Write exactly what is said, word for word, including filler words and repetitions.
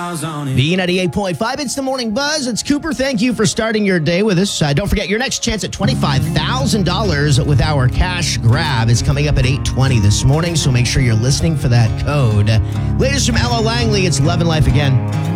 B ninety-eight point five, it's the Morning Buzz. It's Cooper. Thank you for starting your day with us. Uh, don't forget, your next chance at twenty-five thousand dollars with our cash grab is coming up at eight twenty this morning, so make sure you're listening for that code. Latest from Ella Langley, it's Love and Life Again.